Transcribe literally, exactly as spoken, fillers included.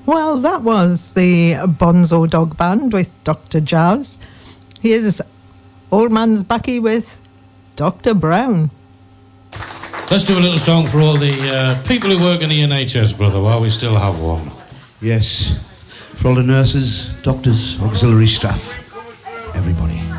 Well, that was the Bonzo Dog Band with Doctor Jazz. Here's Old Man's Bucky with Doctor Brown. Let's do a little song for all the uh, people who work in the N H S, brother, while we still have one. Yes, for all the nurses, doctors, auxiliary staff, everybody.